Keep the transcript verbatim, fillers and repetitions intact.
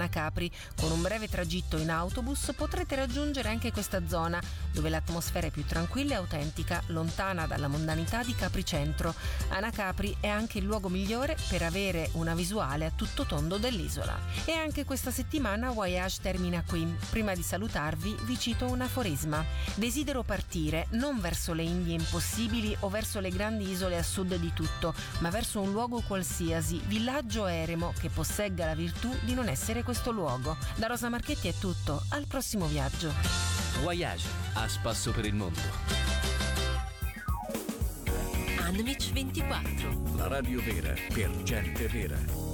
Anacapri. Con un breve tragitto in autobus potrete raggiungere anche questa zona, dove l'atmosfera è più tranquilla e autentica, lontana dalla mondanità di Capri Centro. Anacapri è anche il luogo migliore per avere una visuale a tutto tondo dell'isola. E anche questa settimana Voyage termina qui. Prima di salutarvi vi cito un aforisma: desidero partire non verso le Indie impossibili o verso le grandi isole a sud di tutto, ma verso un luogo qualsiasi, villaggio o eremo, che possegga la virtù di non essere questo luogo. Da Rosa Marchetti è tutto, al prossimo viaggio. Voyage, a spasso per il mondo. Anmich ventiquattro. La radio vera per gente vera.